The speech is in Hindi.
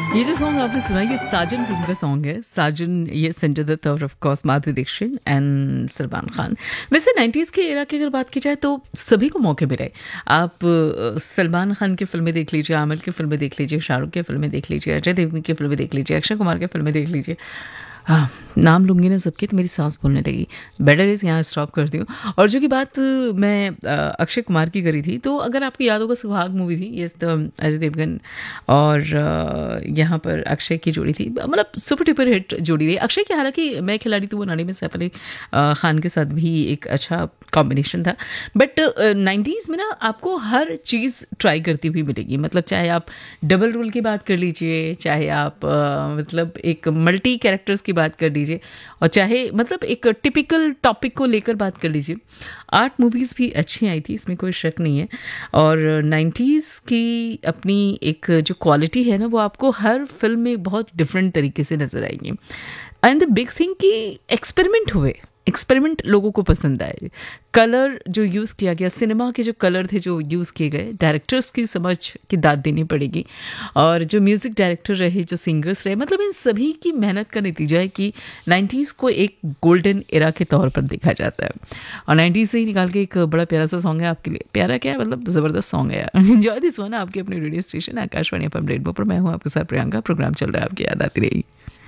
ये जो सॉन्ग आपने सुना ये साजन फिल्म का सॉन्ग है। साजन ये centre the thought of course Madhuri Dixit and Salman Khan. वैसे 90s के एरा की अगर बात की जाए तो सभी को मौके मिले। आप सलमान खान की फिल्में देख लीजिए, आमिर की फिल्में देख लीजिए, शाहरुख की फिल्में देख लीजिए, अजय देवगन की फिल्में देख लीजिए, अक्षय कुमार की फिल्में देख लीजिए। हाँ, नाम लूँगी ना सबकी तो मेरी सांस फूलने लगी। बेटर इज़ यहाँ स्टॉप करती हूँ। और जो कि बात मैं अक्षय कुमार की करी थी, तो अगर आपको याद होगा सुहाग मूवी थी, ये अजय देवगन और यहाँ पर अक्षय की जोड़ी थी, मतलब सुपर डुपर हिट जोड़ी रही। अक्षय की हालांकि मैं खिलाड़ी तो वो नानी में सैफ अली खान के साथ भी एक अच्छा कॉम्बिनेशन था। बट 90s में ना आपको हर चीज़ ट्राई करती हुई मिलेगी। मतलब चाहे आप डबल रोल की बात कर लीजिए, चाहे आप मतलब एक मल्टी कैरेक्टर्स की बात कर लीजिए, और चाहे मतलब एक टिपिकल टॉपिक को लेकर बात कर लीजिए। 8 मूवीज़ भी अच्छी आई थी, इसमें कोई शक नहीं है। और 90s की अपनी एक जो क्वालिटी है ना, वो आपको हर फिल्म में बहुत डिफरेंट तरीके से नज़र आएंगी। एंड द बिग थिंग कि एक्सपेरिमेंट हुए, एक्सपेरिमेंट लोगों को पसंद आए। कलर जो यूज़ किया गया, सिनेमा के जो कलर थे जो यूज़ किए गए, डायरेक्टर्स की समझ की दाद देनी पड़ेगी, और जो म्यूज़िक डायरेक्टर रहे, जो सिंगर्स रहे, मतलब इन सभी की मेहनत का नतीजा है कि 90s को एक गोल्डन एरा के तौर पर देखा जाता है। और 90s से ही निकाल के एक बड़ा प्यारा सा सॉन्ग है आपके लिए। प्यारा क्या है, मतलब ज़बरदस्त सॉन्ग है यार। एंजॉय दिस वन आपके अपने radio station Akashvani FM rainbow पर। मैं हूँ आपके साथ प्रियंका। प्रोग्राम चल रहा है, आपकी याद आती रही।